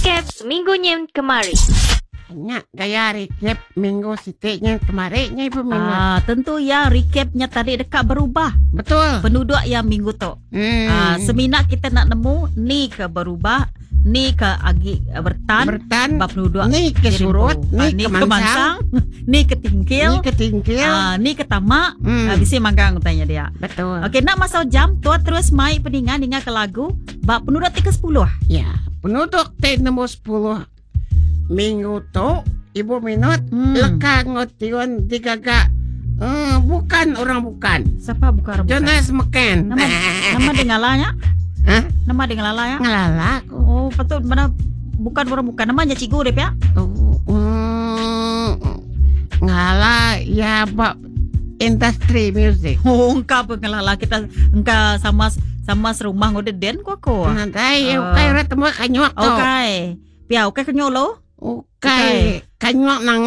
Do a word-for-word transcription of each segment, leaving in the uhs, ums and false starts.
Recap seminggunya kemarin. Banyak gaya recap minggu sitiknya kemarin Ibu Minat. Ah, tentu ya recapnya tadi dekat berubah. Betul. Penduduk yang minggu tu. Hmm. Ah, seminat kita nak nemu ni ke berubah, ni ke agi uh, bertan, Bertan, bab penduduk. ni ke surut, Ah, ni ni ke ke mansang, mansang, ni ke tingkil, ni ke tingkil. ah, ni ke tamak. Hmm. Ah, bisi manggang tanya dia. Betul. Okey, nak masuk jam, tuan terus mai peningan dengar ke lagu bab penduduk tiga sepuluh. Ya, penduduk T nombor sepuluh minggu tu Ibu Minat Hmm. leka ngotion digagak. Uh, bukan orang bukan. Siapa buka rebukan? Jonas McCann. Nama nama dia ngalanya? Hah? Nama dia ngalanya? Ngalala aku. Oh, patut mana bukan orang bukan namanya Cikgu deh ya. Oh, mm, ngala ya bab industri music. Oh, engkau pengelala kita engkau sama sama serumah ngode den ko ko. Nanti Ah. ukay ra temo kanyok to. Okay. Pia okay kenyolo. Ukay kanyok nang.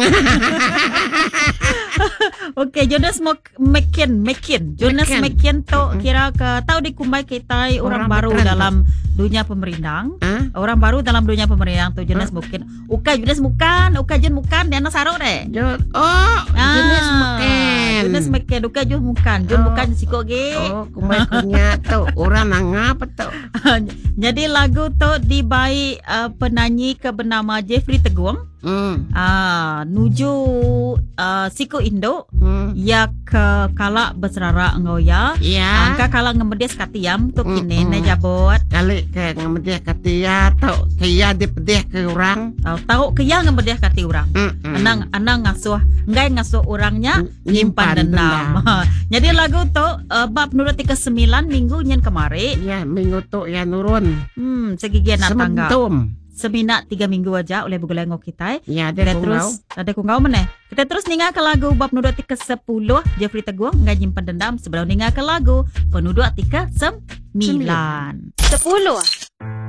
Okay, Jonas McCann, McCann. Jonas McCann. McCann tu Mm-mm. kira ke tahu di Kumbai kita orang, Orang baru veteran dalam dunia pemerintah. Hah? Orang baru dalam dunia pemerintah tu Jonas McCann. Ukay Jonas bukan, Ukay Jen bukan, dia anak saruk deh. Jo- Oh, jenis McCann. Jonas McCann, Ukay Jen bukan, Jen Oh. bukan siko ge. Oh, kumai kunya tu orang nang apa tu? Jadi lagu tu dibaik uh, penyanyi ke bernama Jeffrey Teguang. Hmm. Ah, nuju uh, siko Indo Hmm. ya ke kala berserara ngoya. Ya. Angka kala ngemedias katiam tu kini Mm-mm. na jabot. Kali ke ngamediah katia tu kaya dipedih ke orang. Tahu tahu ke yang ngemedias kati orang. Mm-mm. Anang anang ngasuh, ngai ngasuh orangnya nyimpan Nyimpan dendam. Jadi lagu tu uh, bab nurut tiga sembilan minggu nyen kemari. Ya, minggu tu ya nurun. Hmm, segigian nak tangga. Sementum. Seminat tiga minggu aja oleh Bugalengok kita. Ya, ada Kita kungau. terus ada kungau mana? Kita terus ninga ke lagu bab penduduk tiga sepuluh Jeffrey Teguang ngai nyimpan dendam sebelum ninga ke lagu penduduk tiga sembilan. Sepuluh.